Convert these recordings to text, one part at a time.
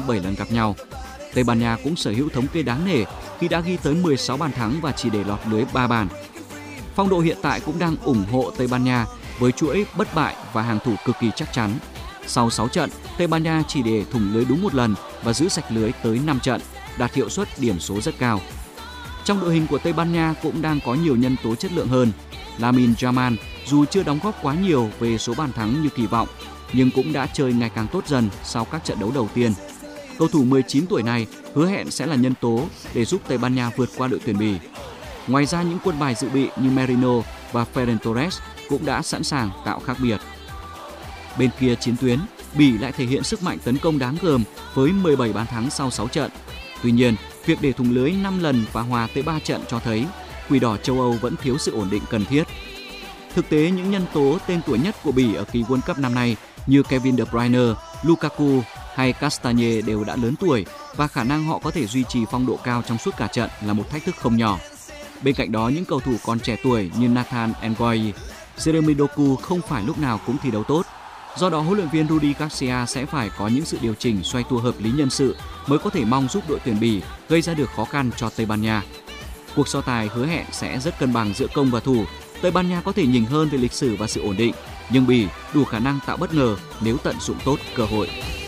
7 lần gặp nhau. Tây Ban Nha cũng sở hữu thống kê đáng nể khi đã ghi tới 16 bàn thắng và chỉ để lọt lưới 3 bàn. Phong độ hiện tại cũng đang ủng hộ Tây Ban Nha với chuỗi bất bại và hàng thủ cực kỳ chắc chắn. Sau 6 trận, Tây Ban Nha chỉ để thủng lưới đúng một lần và giữ sạch lưới tới 5 trận, đạt hiệu suất điểm số rất cao. Trong đội hình của Tây Ban Nha cũng đang có nhiều nhân tố chất lượng hơn. Lamine Yamal dù chưa đóng góp quá nhiều về số bàn thắng như kỳ vọng, nhưng cũng đã chơi ngày càng tốt dần sau các trận đấu đầu tiên. Cầu thủ 19 tuổi này hứa hẹn sẽ là nhân tố để giúp Tây Ban Nha vượt qua đội tuyển Bỉ. Ngoài ra, những quân bài dự bị như Merino và Ferran Torres cũng đã sẵn sàng tạo khác biệt. Bên kia chiến tuyến, Bỉ lại thể hiện sức mạnh tấn công đáng gờm với 17 bàn thắng sau 6 trận. Tuy nhiên, việc để thủng lưới 5 lần và hòa tới 3 trận cho thấy Quỷ đỏ châu Âu vẫn thiếu sự ổn định cần thiết. Thực tế, những nhân tố tên tuổi nhất của Bỉ ở kỳ World Cup năm nay như Kevin De Bruyne, Lukaku hay Castagne đều đã lớn tuổi và khả năng họ có thể duy trì phong độ cao trong suốt cả trận là một thách thức không nhỏ. Bên cạnh đó, những cầu thủ còn trẻ tuổi như Nathan Ngoyi, Jeremy Doku không phải lúc nào cũng thi đấu tốt. Do đó, huấn luyện viên Rudi Garcia sẽ phải có những sự điều chỉnh xoay tua hợp lý nhân sự mới có thể mong giúp đội tuyển Bỉ gây ra được khó khăn cho Tây Ban Nha. Cuộc so tài hứa hẹn sẽ rất cân bằng giữa công và thủ. Tây Ban Nha có thể nhỉnh hơn về lịch sử và sự ổn định, nhưng Bỉ đủ khả năng tạo bất ngờ nếu tận dụng tốt cơ hội.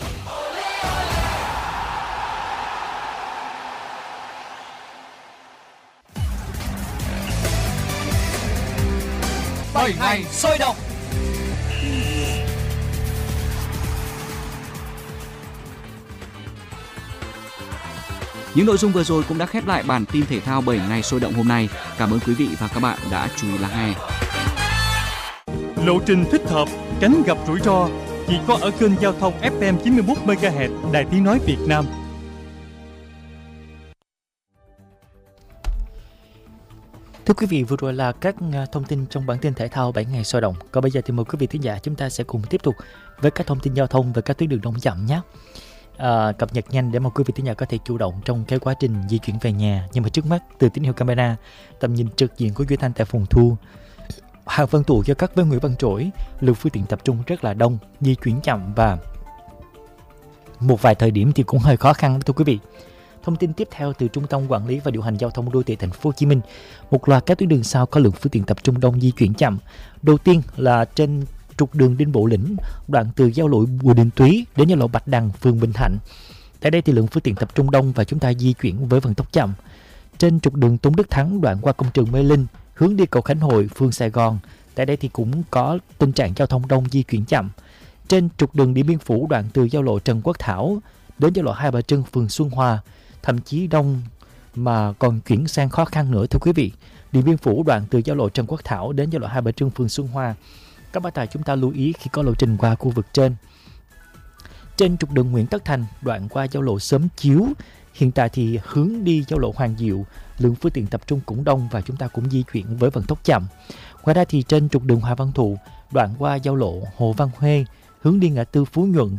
Bảy ngày sôi động. Những nội dung vừa rồi cũng đã khép lại bản tin thể thao 7 ngày sôi động hôm nay. Cảm ơn quý vị và các bạn đã chú ý lắng nghe. Lộ trình thích hợp, tránh gặp rủi ro chỉ có ở kênh giao thông FM 91 MHz Đài Tiếng nói Việt Nam. Thưa quý vị, vừa rồi là các thông tin trong bản tin thể thao 7 ngày sôi động. Còn bây giờ thì mời quý vị thính giả chúng ta sẽ cùng tiếp tục với các thông tin giao thông về các tuyến đường đông chậm nhé. Cập nhật nhanh để mà quý vị thính giả có thể chủ động trong cái quá trình di chuyển về nhà. Nhưng mà trước mắt, từ tín hiệu camera, tầm nhìn trực diện của Duy Thanh tại phòng thu, Hàng Vân Tụ giao cắt với Nguyễn Văn Trỗi, lượng phương tiện tập trung rất là đông, di chuyển chậm và một vài thời điểm thì cũng hơi khó khăn thưa quý vị. Thông tin tiếp theo từ Trung tâm Quản lý và Điều hành Giao thông Đô thị Thành phố Hồ Chí Minh, một loạt các tuyến đường sau có lượng phương tiện tập trung đông di chuyển chậm. Đầu tiên là trên trục đường Đinh Bộ Lĩnh, đoạn từ giao lộ Bùi Đình Túy đến giao lộ Bạch Đằng, phường Bình Thạnh. Tại đây thì lượng phương tiện tập trung đông và chúng ta di chuyển với vận tốc chậm. Trên trục đường Tôn Đức Thắng, đoạn qua công trường Mê Linh, hướng đi cầu Khánh Hội, phường Sài Gòn. Tại đây thì cũng có tình trạng giao thông đông di chuyển chậm. Trên trục đường Điện Biên Phủ, đoạn từ giao lộ Trần Quốc Thảo đến giao lộ Hai Bà Trưng, phường Xuân Hòa, thậm chí đông mà còn chuyển sang khó khăn nữa thưa quý vị. Điện Biên Phủ, đoạn từ giao lộ Trần Quốc Thảo đến giao lộ Hai Bà Trưng, phường Xuân Hòa. Các bác tài chúng ta lưu ý khi có lộ trình qua khu vực trên. Trên trục đường Nguyễn Tất Thành, đoạn qua giao lộ Xóm Chiếu, hiện tại thì hướng đi giao lộ Hoàng Diệu, lượng phương tiện tập trung cũng đông và chúng ta cũng di chuyển với vận tốc chậm. Ngoài ra thì trên trục đường Hoàng Văn Thụ, đoạn qua giao lộ Hồ Văn Huê, hướng đi ngã tư Phú Nhuận,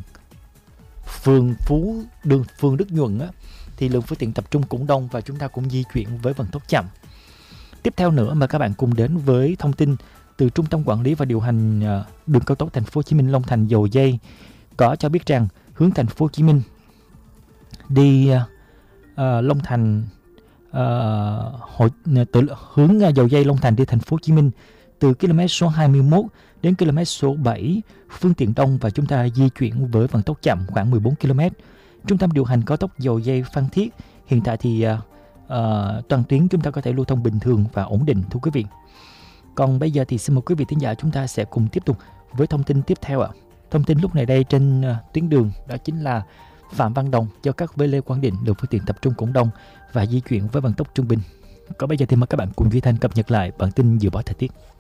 phường Đức Nhuận á, thì lượng phương tiện tập trung cũng đông và chúng ta cũng di chuyển với vận tốc chậm. Tiếp theo nữa mà các bạn cùng đến với thông tin từ Trung tâm Quản lý và Điều hành đường cao tốc Thành phố Hồ Chí Minh Long Thành Dầu Giây có cho biết rằng hướng Thành phố Hồ Chí Minh đi Long Thành hướng Dầu Giây Long Thành đi Thành phố Hồ Chí Minh từ km số 21 đến km số 7, phương tiện đông và chúng ta di chuyển với vận tốc chậm khoảng 14 km. Trung tâm điều hành cao tốc Dầu Giây Phan Thiết hiện tại thì toàn tuyến chúng ta có thể lưu thông bình thường và ổn định thưa quý vị. Còn bây giờ thì xin mời quý vị thính giả chúng ta sẽ cùng tiếp tục với thông tin tiếp theo ạ. Thông tin lúc này đây trên tuyến đường đó chính là Phạm Văn Đồng giao cắt với Lê Quang Định, lượng phương tiện tập trung cũng đông và di chuyển với vận tốc trung bình. Còn bây giờ thì mời các bạn cùng Duy Thanh cập nhật lại bản tin dự báo thời tiết.